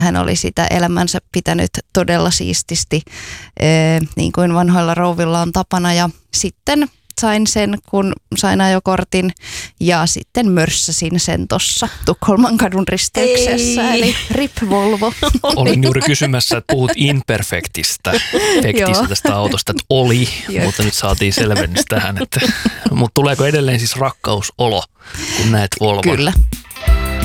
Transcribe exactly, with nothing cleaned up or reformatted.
hän oli sitä elämänsä pitänyt todella siististi, niin kuin vanhoilla rouvilla on tapana. Ja sitten sain sen, kun sain ajokortin ja sitten mörssäsin sen tuossa Tukholman kadun risteyksessä, Ei. eli R I P Volvo. Olin juuri kysymässä, että puhut imperfektistä fektistä tästä autosta, että oli, Jep. mutta nyt saatiin selvennys tähän. Että, mutta tuleeko edelleen siis rakkausolo, kun näet Volvon? Kyllä.